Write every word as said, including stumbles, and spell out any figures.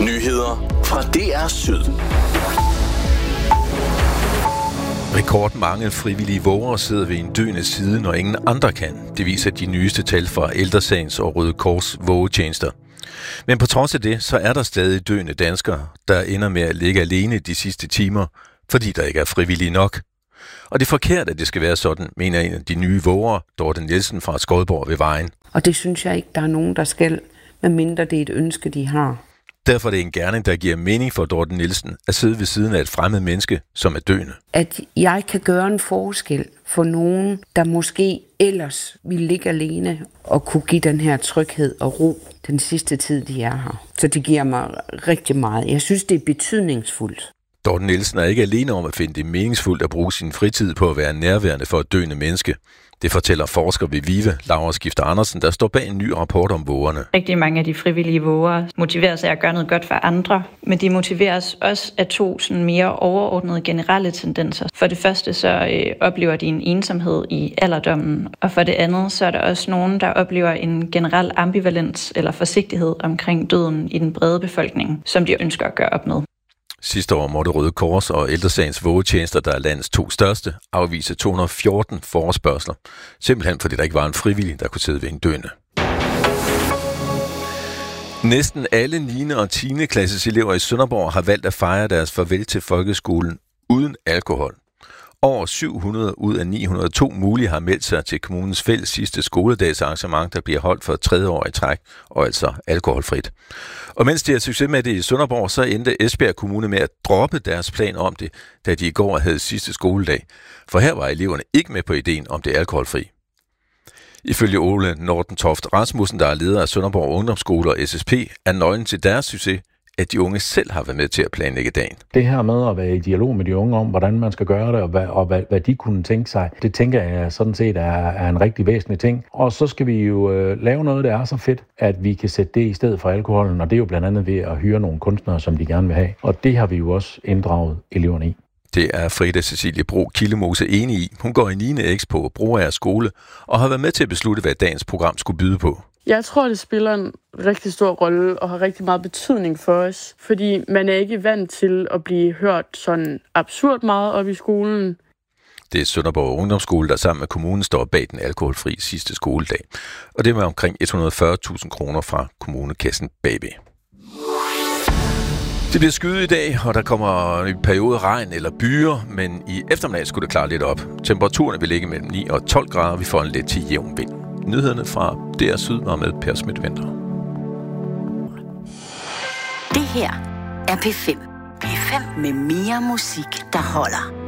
Nyheder fra D R Syd. Rekordmange frivillige vågere sidder ved en døende side, når ingen andre kan. Det viser de nyeste tal fra Ældre Sagens og Røde Kors vågetjenester. Men på trods af det, så er der stadig døende danskere, der ender med at ligge alene de sidste timer, fordi der ikke er frivillige nok. Og det er forkert, at det skal være sådan, mener en af de nye vågere, Dorte Nielsen fra Skodborg ved Vejen. Og det synes jeg ikke, der er nogen, der skal, medmindre det er et ønske, de har. Derfor er det en gerning, der giver mening for Dorte Nielsen at sidde ved siden af et fremmed menneske, som er døende. At jeg kan gøre en forskel for nogen, der måske ellers ville ligge alene og kunne give den her tryghed og ro den sidste tid, de er her. Så det giver mig rigtig meget. Jeg synes, det er betydningsfuldt. Dorte Nielsen er ikke alene om at finde det meningsfuldt at bruge sin fritid på at være nærværende for et døende menneske. Det fortæller forsker ved VIVE, Laura Skifter Andersen, der står bag en ny rapport om vågerne. Rigtig mange af de frivillige vågere motiveres af at gøre noget godt for andre, men de motiveres også af to sådan mere overordnede generelle tendenser. For det første så øh, oplever de en ensomhed i alderdommen, og for det andet så er der også nogen, der oplever en generel ambivalens eller forsigtighed omkring døden i den brede befolkning, som de ønsker at gøre op med. Sidste år måtte Røde Kors og Ældre Sagens vågetjenester, der er landets to største, afvise to hundrede og fjorten forespørgsler. Simpelthen fordi der ikke var en frivillig, der kunne sidde ved en døende. Næsten alle niende og tiende klasses elever i Sønderborg har valgt at fejre deres farvel til folkeskolen uden alkohol. Over syv hundrede ud af ni hundrede og to mulige har meldt sig til kommunens fælles sidste skoledagsarrangement, der bliver holdt for tredje år i træk, og altså alkoholfrit. Og mens de har succes med det i Sønderborg, så endte Esbjerg Kommune med at droppe deres plan om det, da de i går havde sidste skoledag. For her var eleverne ikke med på ideen om det alkoholfri. Ifølge Ole Nordentoft Rasmussen, der er leder af Sønderborg Ungdomsskole og S S P, er nøglen til deres succes, at de unge selv har været med til at planlægge dagen. Det her med at være i dialog med de unge om, hvordan man skal gøre det, og hvad, og hvad, hvad de kunne tænke sig, det tænker jeg sådan set er, er en rigtig væsentlig ting. Og så skal vi jo øh, lave noget, der er så fedt, at vi kan sætte det i stedet for alkoholen, og det er jo blandt andet ved at hyre nogle kunstnere, som de gerne vil have. Og det har vi jo også inddraget eleverne i. Det er Frida Cecilie Bro Kildemose enig i. Hun går i niende X på Broager Skole og har været med til at beslutte, hvad dagens program skulle byde på. Jeg tror, det spiller en rigtig stor rolle og har rigtig meget betydning for os, fordi man er ikke vant til at blive hørt sådan absurd meget op i skolen. Det er Sønderborg Ungdomsskole, der sammen med kommunen står bag den alkoholfri sidste skoledag. Og det var omkring et hundrede og fyrre tusind kroner fra kommunekassen bagved. Det bliver skyet i dag, og der kommer en periode regn eller byer, men i eftermiddag skulle det klare lidt op. Temperaturerne vil ligge mellem ni og tolv grader, vi får en let til jævn vind. Nyhederne fra D R Syd var med Per Schmidt-Venter. Det her er P fem. P fem med mere musik, der holder.